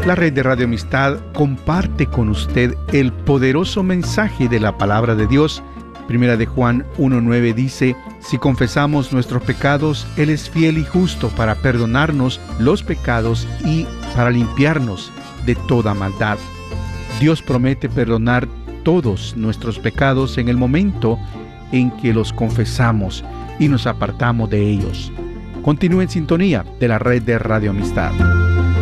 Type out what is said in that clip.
La red de Radio Amistad comparte con usted el poderoso mensaje de la palabra de Dios. Primera de Juan 1:9 dice: si confesamos nuestros pecados, Él es fiel y justo para perdonarnos los pecados y para limpiarnos de toda maldad. Dios promete perdonar todos nuestros pecados en el momento en que los confesamos y nos apartamos de ellos. Continúe en sintonía de la red de Radio Amistad.